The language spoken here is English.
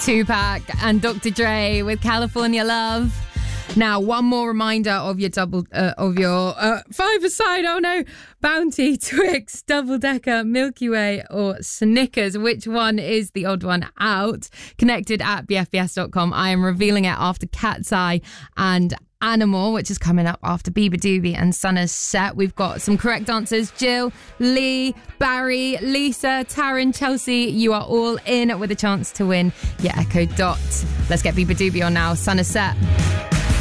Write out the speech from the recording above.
Tupac and Dr. Dre with California Love. Now, one more reminder of your five-a-side, Bounty, Twix, Double Decker, Milky Way or Snickers. Which one is the odd one out? Connected at bfbs.com. I am revealing it after Cat's Eye and Animal, which is coming up after Bieber Doobie and Sunna's set. We've got some correct answers. Jill, Lee, Barry, Lisa, Taryn, Chelsea, you are all in with a chance to win your Echo Dot. Let's get Bieber Doobie on now. Sunna's set.